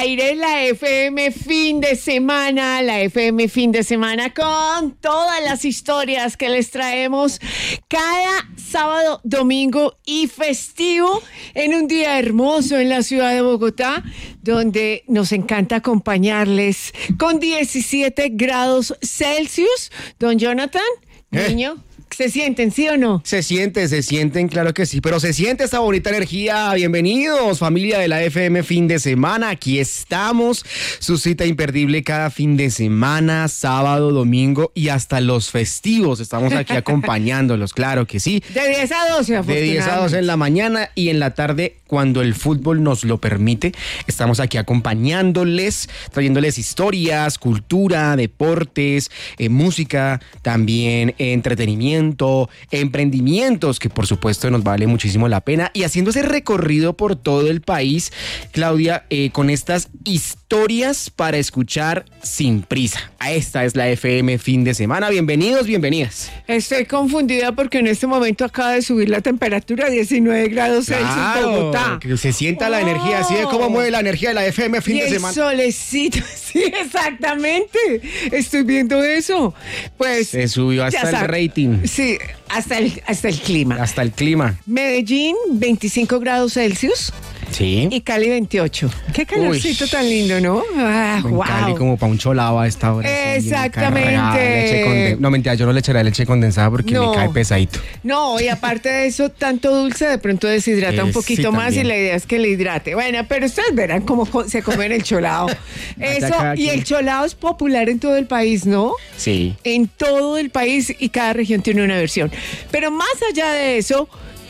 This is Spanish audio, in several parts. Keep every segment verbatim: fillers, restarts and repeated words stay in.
aire la F M fin de semana, la F M fin de semana con todas las historias que les traemos cada sábado, domingo y festivo en un día hermoso en la ciudad de Bogotá, donde nos encanta acompañarles con diecisiete grados Celsius. Don Jonathan, ¿Eh? niño, ¿se sienten, sí o no? Se sienten, se sienten, claro que sí, pero se siente esta bonita energía. Bienvenidos, familia de la F M fin de semana. Aquí estamos, su cita imperdible cada fin de semana, sábado, domingo y hasta los festivos. Estamos aquí acompañándolos, claro que sí. De diez a doce, afortunadamente. De diez a doce en la mañana y en la tarde, cuando el fútbol nos lo permite, estamos aquí acompañándoles, trayéndoles historias, cultura, deportes, eh, música, también eh, entretenimiento, emprendimientos, que por supuesto nos vale muchísimo la pena, y haciendo ese recorrido por todo el país, Claudia, eh, con estas historias para escuchar sin prisa. Esta es la F M fin de semana. Bienvenidos, bienvenidas. Estoy confundida porque en este momento acaba de subir la temperatura a diecinueve grados Celsius en Bogotá. Que se sienta oh. la energía, así de cómo mueve la energía de la F M fin y de el semana. Solecito, sí, exactamente. Estoy viendo eso. Pues se subió hasta el sabe, rating. Sí, hasta el, hasta el clima. Hasta el clima. Medellín, veinticinco grados Celsius. Sí. Y Cali, veintiocho. Qué calorcito Uy. tan lindo, ¿no? Ah, en wow. Cali como para un cholado a esta hora. Exactamente. Conden- no, mentira, yo no le echaré leche condensada porque no. me cae pesadito. No, y aparte de eso, tanto dulce de pronto deshidrata eh, un poquito sí, más también. Y la idea es que le hidrate. Bueno, pero ustedes verán cómo se comen el cholado. Eso, y el cholado es popular en todo el país, ¿no? Sí. En todo el país y cada región tiene una versión. Pero más allá de eso,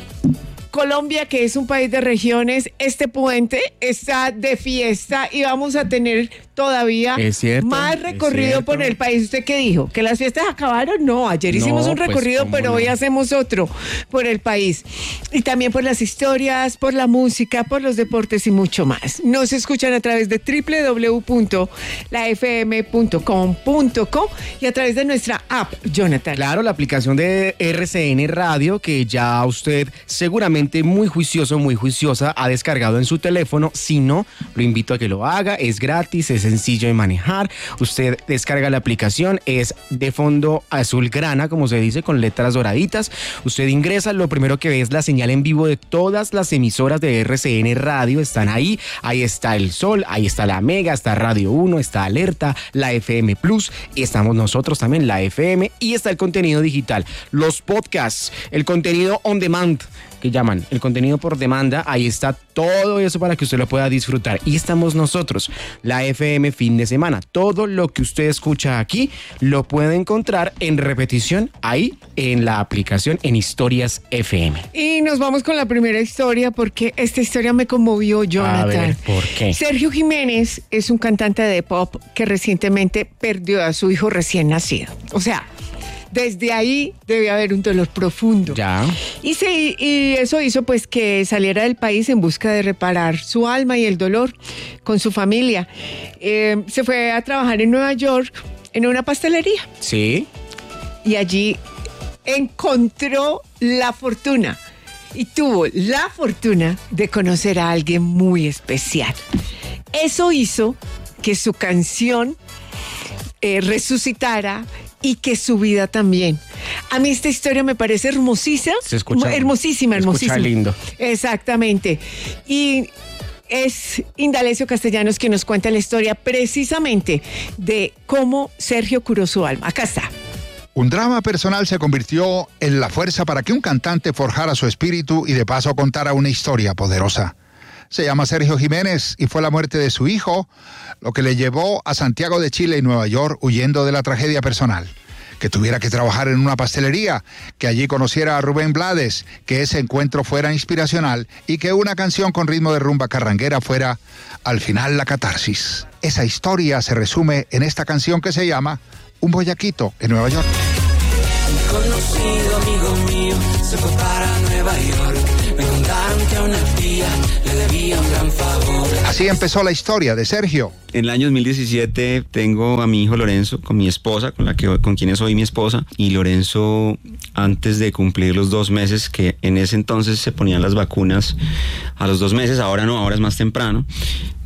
Colombia, que es un país de regiones, este puente está de fiesta y vamos a tener todavía cierto, más recorrido por el país. ¿Usted qué dijo? ¿Que las fiestas acabaron? No, ayer hicimos no, un recorrido, pues, pero no. hoy hacemos otro por el país. Y también por las historias, por la música, por los deportes y mucho más. Nos escuchan a través de doble u doble u doble u punto la f m punto com punto co y a través de nuestra app, Jonathan. Claro, la aplicación de R C N Radio, que ya usted seguramente muy juicioso, muy juiciosa, ha descargado en su teléfono. Si no, lo invito a que lo haga. Es gratis, es sencillo de manejar. Usted descarga la aplicación, es de fondo azul grana, como se dice, con letras doraditas. Usted ingresa, lo primero que ve es la señal en vivo de todas las emisoras de R C N Radio. Están ahí, ahí está El Sol, ahí está La Mega, está Radio uno, está Alerta, la F M Plus, y estamos nosotros también, la F M, y está el contenido digital, los podcasts, el contenido on demand, que llaman el contenido por demanda. Ahí está todo eso para que usted lo pueda disfrutar. Y estamos nosotros, la F M fin de semana. Todo lo que usted escucha aquí lo puede encontrar en repetición ahí en la aplicación, en Historias F M. Y nos vamos con la primera historia porque esta historia me conmovió, Jonathan. A ver, ¿por qué? Sergio Jiménez es un cantante de pop que recientemente perdió a su hijo recién nacido. O sea, desde ahí debe haber un dolor profundo. Ya. Y, se, y eso hizo pues que saliera del país en busca de reparar su alma y el dolor con su familia. Eh, se fue a trabajar en Nueva York en una pastelería. Sí. Y allí encontró la fortuna y tuvo la fortuna de conocer a alguien muy especial. Eso hizo que su canción eh, resucitara y que su vida también. A mí esta historia me parece hermosísima. Se escucha, hermosísima, se hermosísima. Escucha lindo. Exactamente. Y es Indalecio Castellanos quien nos cuenta la historia precisamente de cómo Sergio curó su alma. Acá está. Un drama personal se convirtió en la fuerza para que un cantante forjara su espíritu y de paso contara una historia poderosa. Se llama Sergio Jiménez y fue la muerte de su hijo lo que le llevó a Santiago de Chile y Nueva York huyendo de la tragedia personal. Que tuviera que trabajar en una pastelería, que allí conociera a Rubén Blades, que ese encuentro fuera inspiracional y que una canción con ritmo de rumba carranguera fuera, al final, la catarsis. Esa historia se resume en esta canción que se llama Un Boyaquito en Nueva York. Un conocido amigo mío se fue para Nueva York. Me contaron que a una tía le debía un gran favor. Así empezó la historia de Sergio. En el año dos mil diecisiete tengo a mi hijo Lorenzo con mi esposa, con la que con quien soy mi esposa, y Lorenzo, antes de cumplir los dos meses, que en ese entonces se ponían las vacunas a los dos meses, ahora no, ahora es más temprano,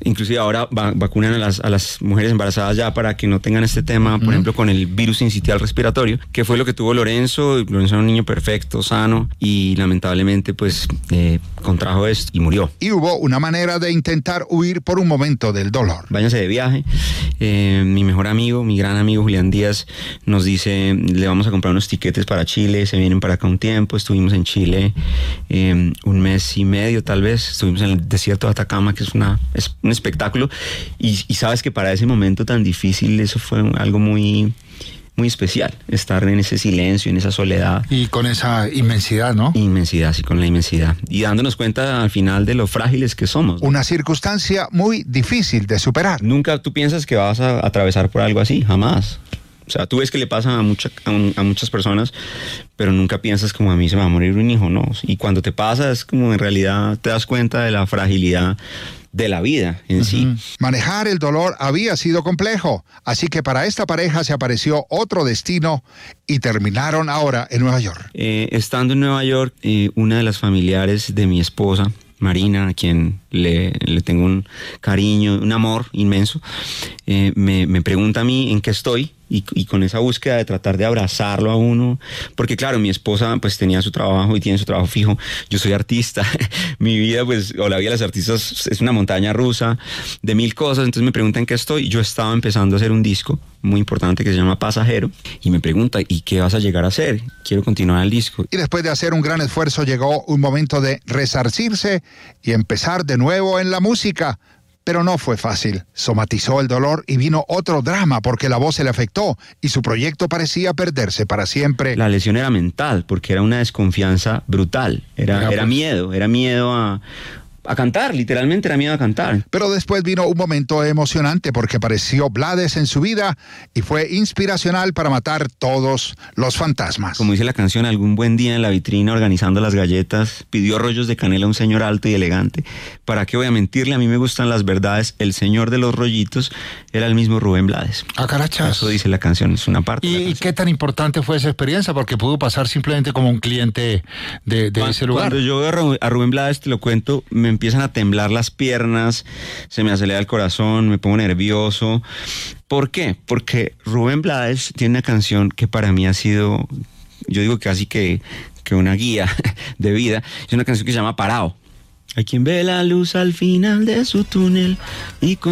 inclusive ahora va, vacunan a las, a las mujeres embarazadas ya para que no tengan este tema, por uh-huh. ejemplo, con el virus sincitial respiratorio, que fue lo que tuvo Lorenzo. Lorenzo era un niño perfecto, sano, y lamentablemente pues eh, contrajo esto y murió. Y hubo una manera de intentar huir por un momento del dolor. Váyanse de viaje. Eh, mi mejor amigo, mi gran amigo Julián Díaz nos dice, le vamos a comprar unos tiquetes para Chile, se vienen para acá un tiempo. Estuvimos en Chile eh, un mes y medio tal vez, estuvimos en el desierto de Atacama, que es, una, es un espectáculo, y, y sabes que para ese momento tan difícil eso fue algo muy... muy especial, estar en ese silencio, en esa soledad. Y con esa inmensidad, ¿no? Inmensidad, sí, con la inmensidad. Y dándonos cuenta al final de lo frágiles que somos, ¿no? Una circunstancia muy difícil de superar. Nunca tú piensas que vas a atravesar por algo así, jamás. O sea, tú ves que le pasa a, mucha, a, un, a muchas personas, pero nunca piensas como a mí se me va a morir un hijo, ¿no? Y cuando te pasa es como en realidad te das cuenta de la fragilidad de la vida en uh-huh. sí. Manejar el dolor había sido complejo, así que para esta pareja se apareció otro destino y terminaron ahora en Nueva York. Eh, estando en Nueva York, eh, una de las familiares de mi esposa, Marina, a quien le, le tengo un cariño, un amor inmenso, eh, me, me pregunta a mí en qué estoy. Y, y con esa búsqueda de tratar de abrazarlo a uno, porque claro, mi esposa pues tenía su trabajo y tiene su trabajo fijo, yo soy artista, mi vida pues, o la vida de los artistas es una montaña rusa de mil cosas, entonces me pregunta en qué estoy. Yo estaba empezando a hacer un disco muy importante que se llama Pasajero, y me pregunta, ¿y qué vas a llegar a hacer? Quiero continuar el disco. Y después de hacer un gran esfuerzo llegó un momento de resarcirse y empezar de nuevo en la música. Pero no fue fácil. Somatizó el dolor y vino otro drama porque la voz se le afectó y su proyecto parecía perderse para siempre. La lesión era mental porque era una desconfianza brutal. Era, era, pues. era miedo, era miedo a... a cantar, literalmente era miedo a cantar. Pero después vino un momento emocionante porque apareció Blades en su vida y fue inspiracional para matar todos los fantasmas. Como dice la canción, algún buen día en la vitrina organizando las galletas, pidió rollos de canela a un señor alto y elegante. ¿Para qué voy a mentirle? A mí me gustan las verdades. El señor de los rollitos era el mismo Rubén Blades. Ah, carachas. Eso dice la canción, es una parte. ¿Y, ¿Y qué tan importante fue esa experiencia? Porque pudo pasar simplemente como un cliente de, de cuando, ese lugar. Cuando yo veo a Rubén Blades, te lo cuento, me empiezan a temblar las piernas, se me acelera el corazón, me pongo nervioso. ¿Por qué? Porque Rubén Blades tiene una canción que para mí ha sido, yo digo casi que, que una guía de vida. Es una canción que se llama Parao. Hay quien ve la luz al final de su túnel y con